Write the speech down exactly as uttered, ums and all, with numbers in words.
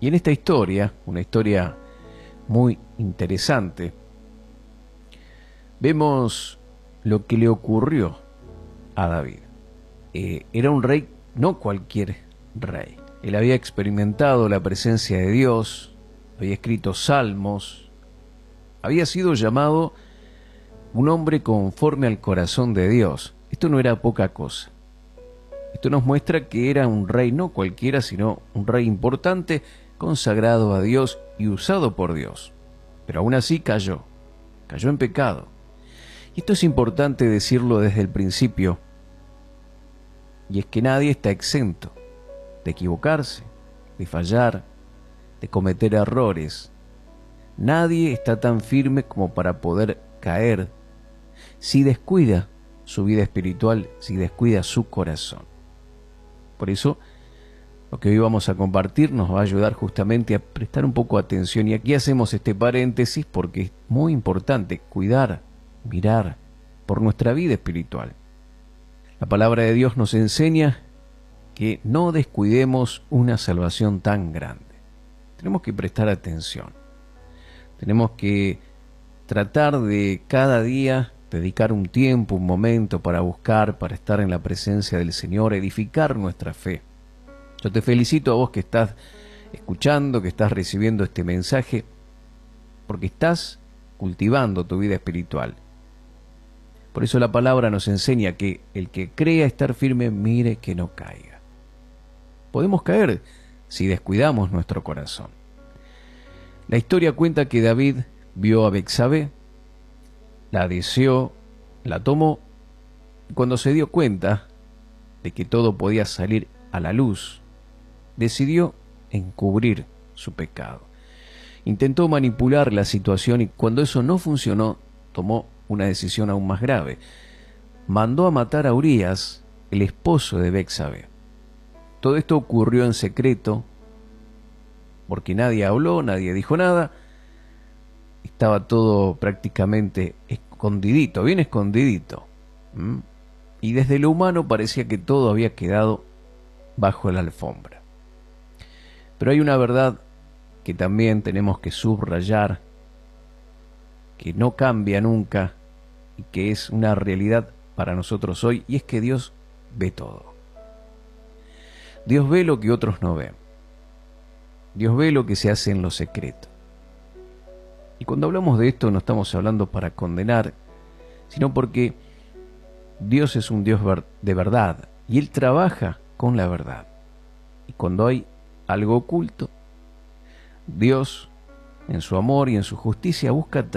Y en esta historia, una historia muy interesante, vemos lo que le ocurrió a David. Eh, era un rey, no cualquier rey. Él había experimentado la presencia de Dios, había escrito salmos, había sido llamado un hombre conforme al corazón de Dios. Esto no era poca cosa. Esto nos muestra que era un rey no cualquiera, sino un rey importante, consagrado a Dios y usado por Dios. Pero aún así cayó, cayó en pecado. Y esto es importante decirlo desde el principio, y es que nadie está exento de equivocarse, de fallar, de cometer errores. Nadie está tan firme como para poder caer si descuida su vida espiritual, si descuida su corazón. Por eso, lo que hoy vamos a compartir nos va a ayudar justamente a prestar un poco de atención. Y aquí hacemos este paréntesis porque es muy importante cuidar, mirar por nuestra vida espiritual. La palabra de Dios nos enseña que no descuidemos una salvación tan grande. Tenemos que prestar atención. Tenemos que tratar de cada día dedicar un tiempo, un momento para buscar, para estar en la presencia del Señor, edificar nuestra fe. Yo te felicito a vos que estás escuchando, que estás recibiendo este mensaje, porque estás cultivando tu vida espiritual. Por eso la palabra nos enseña que el que crea estar firme, mire que no caiga. Podemos caer si descuidamos nuestro corazón. La historia cuenta que David vio a Betsabé, la deseó, la tomó, y cuando se dio cuenta de que todo podía salir a la luz, decidió encubrir su pecado. Intentó manipular la situación y cuando eso no funcionó, tomó una decisión aún más grave. Mandó a matar a Urías, el esposo de Betsabé. Todo esto ocurrió en secreto, porque nadie habló, nadie dijo nada. Estaba todo prácticamente escondidito, bien escondidito. ¿Mm? Y desde lo humano parecía que todo había quedado bajo la alfombra. Pero hay una verdad que también tenemos que subrayar, que no cambia nunca y que es una realidad para nosotros hoy, y es que Dios ve todo. Dios ve lo que otros no ven. Dios ve lo que se hace en lo secreto. Y cuando hablamos de esto no estamos hablando para condenar, sino porque Dios es un Dios de verdad y Él trabaja con la verdad. Y cuando hay algo oculto, Dios, en su amor y en su justicia, busca